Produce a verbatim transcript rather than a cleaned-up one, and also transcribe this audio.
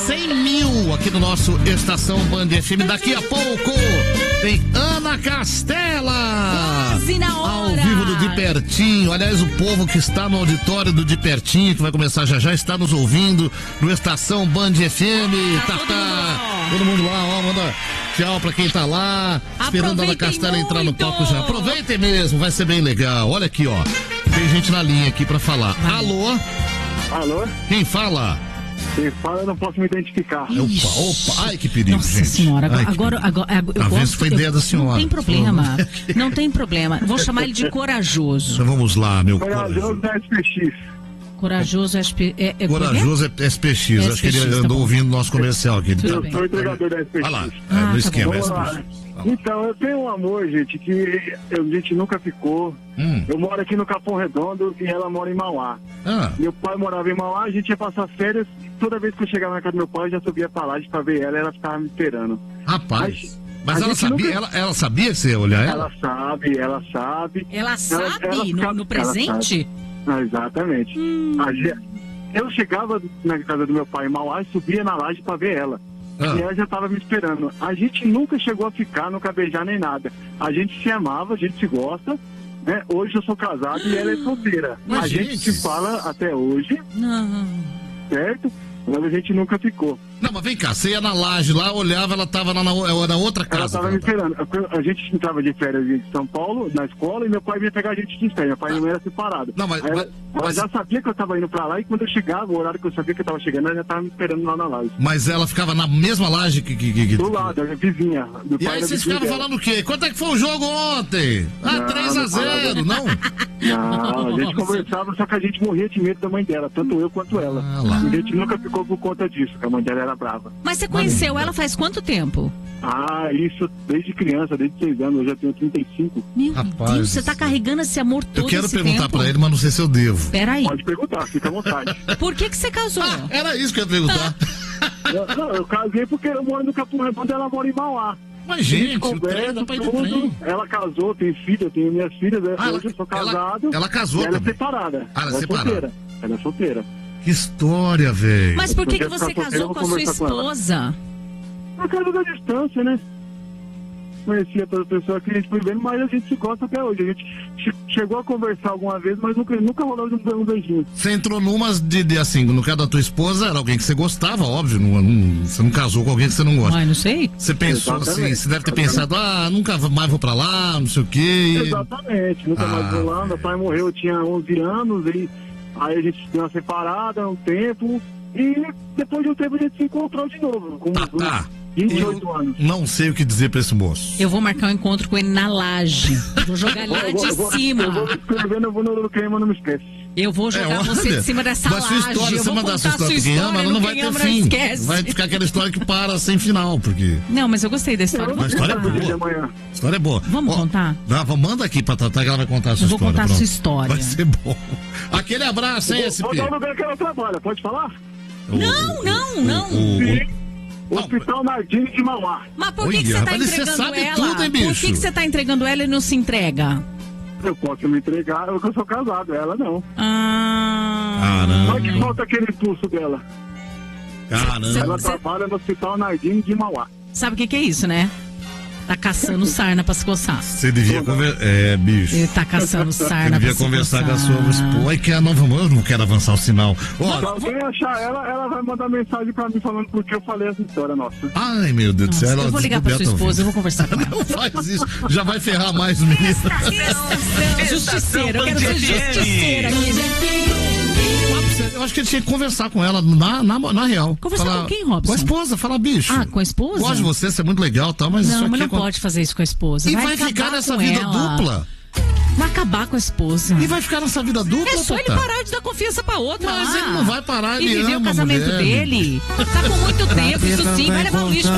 cem mil aqui no nosso Estação Band F M. Daqui a pouco tem Ana Castela. Quase na hora. Ao vivo do De Pertinho. Aliás, o povo que está no auditório do De Pertinho, que vai começar já já, está nos ouvindo no Estação Band F M. Tá, tá. Todo mundo lá, ó, manda tchau pra quem tá lá, esperando a Ana Castela entrar no palco já. Aproveitem mesmo, vai ser bem legal. Olha aqui, ó. Tem gente na linha aqui pra falar. Vai. Alô? Alô? Quem fala? Quem fala, eu não posso me identificar. Opa, opa, ai que perigo, Nossa gente. senhora, agora, Ai, que... agora, agora, agora eu Talvez gosto, foi ideia eu, da senhora. Não tem problema, não tem problema. Vou chamar ele de corajoso. Então vamos lá, meu corajoso. Corajoso é S P X. Corajoso é S P X. É, é corajoso é S P X. Acho que ele andou tá ouvindo o nosso comercial aqui. Eu tá... sou entregador da S P X. Olha lá, ah, é, no tá esquema, S P X. Então, eu tenho um amor, gente, que a gente nunca ficou. Hum. Eu moro aqui no Capão Redondo e ela mora em Mauá. Ah. Meu pai morava em Mauá, a gente ia passar férias. Toda vez que eu chegava na casa do meu pai, eu já subia pra lá pra ver ela e ela ficava me esperando. Rapaz, mas, mas ela sabia, nunca... ela, ela sabia que você ia olhar ela? Ela sabe, ela sabe. Ela sabe? Ela, ela no, sabe, no presente? Ah, exatamente. Hum. Eu chegava na casa do meu pai em Mauá e subia na laje pra ver ela. Ah. E ela já tava me esperando. A gente nunca chegou a ficar, nunca beijar nem nada. A gente se amava, a gente se gosta, né? Hoje eu sou casado e ela é solteira. Mas a gente se fala até hoje. Não. Certo? Mas a gente nunca ficou. Não, mas vem cá, você ia na laje lá, olhava, ela tava lá na, na outra casa. Ela tava me esperando. A gente entrava de férias em São Paulo, na escola, e meu pai vinha pegar a gente de férias. Meu pai ah. não era separado. Não, mas, ela, mas, ela mas... já sabia que eu tava indo pra lá, e quando eu chegava, o horário que eu sabia que eu tava chegando, ela já tava me esperando lá na laje. Mas ela ficava na mesma laje que... que, que... Do lado, a vizinha. Do e pai aí vocês ficavam falando o quê? Quanto é que foi o jogo ontem? Ah, três a zero, não? Não, a gente conversava, só que a gente morria de medo da mãe dela, tanto eu quanto ela. Ah, a gente nunca ficou por conta disso, que a mãe dela era brava. Mas você conheceu ela faz quanto tempo? Ah, isso desde criança, desde seis anos, eu já tenho trinta e cinco. Meu Rapaz, Deus, você tá carregando esse amor todo Eu quero esse perguntar tempo. pra ele, mas não sei se eu devo. Peraí. Pode perguntar, fica à vontade. Por que que você casou? Ah, era isso que eu ia perguntar. eu, não, eu casei porque eu moro no Capão Redondo e ela mora em Mauá. Mas, gente, conversa, tudo. Ela casou, tem filha, tem minhas filhas. Ah, hoje ela, eu sou casado. Ela, ela casou ela também. é separada. Ah, ela, ela é separada. solteira. Ela é solteira. Que história, velho. Mas por que, que você casou com a sua esposa? Por causa da distância, né? Conhecia toda pessoa que a gente foi vendo, mas a gente se gosta até hoje. A gente chegou a conversar alguma vez, mas nunca, nunca rolou um beijinho. Você entrou numas de, de assim, no caso da tua esposa, era alguém que você gostava, óbvio. Não, não, você não casou com alguém que você não gosta. Ai, não sei. Você pensou Exatamente. assim, você deve ter pensado, ah, nunca mais vou pra lá, não sei o quê. Exatamente, nunca ah. mais vou lá. Meu pai morreu, eu tinha onze anos, e aí a gente deu uma separada um tempo, e depois de um tempo a gente se encontrou de novo. Com tá, tá. vinte e oito anos. Não sei o que dizer pra esse moço. Eu vou marcar um encontro com ele na laje. Vou jogar ele lá de eu vou, cima. Eu vou escrevendo, eu vou no queima, não me esquece. Eu vou jogar é, você de cima dessa laje. Mas sua história, eu você mandar sua história pra quem ama, ela não vai ter fim. Esquece. Vai ficar aquela história que para sem final, porque... Não, mas eu gostei da história. A história é boa. A história é boa. Vamos Ó, contar? Vá, manda aqui pra Tatá que ela vai contar a sua eu vou história. Vou contar pronto. a sua história. Vai ser bom. Aquele abraço, hein, S P? Vou dar o lugar que ela trabalha, pode falar? O, não, não, não. O, o, o, Hospital Nardini de Mauá. Mas por que, Olha, que você tá entregando sabe ela? Tudo, hein, bicho? Por que, que você tá entregando ela e não se entrega? Eu posso me entregar, eu sou casado, ela não. Ah. Só que falta aquele impulso dela. Caramba. Ela cê... trabalha no Hospital Nardini de Mauá. Sabe o que, que é isso, né? Tá caçando sarna pra se coçar. Você devia conversar. É, bicho. Ele tá caçando sarna pra se coçar. Você devia conversar com a sua esposa. Ai, que a nova. Eu não quero avançar o sinal. Ó, se alguém achar ela, ela vai mandar mensagem pra mim falando porque eu falei essa história nossa. Ai, meu Deus do céu. Eu vou ligar pra sua esposa, eu vou conversar com ela. Não faz isso. Já vai ferrar mais o menino. Justiceira, eu quero ser justiceira aqui. Eu acho que ele tinha que conversar com ela na, na, na real. Conversar falar, com quem, Robson? Com a esposa, falar, bicho. Ah, com a esposa? Gosto de você, você é muito legal e tal, mas não, isso aqui... mas não é com... pode fazer isso com a esposa. E vai, vai ficar nessa com vida ela. dupla. Vai acabar com a esposa. E vai ficar nessa vida dupla, É só Tata? ele parar de dar confiança pra outra. Mas lá. ele não vai parar, ele E viver ama o casamento mulher, dele. Tá com muito tempo, isso sim, vai levar um lixo pra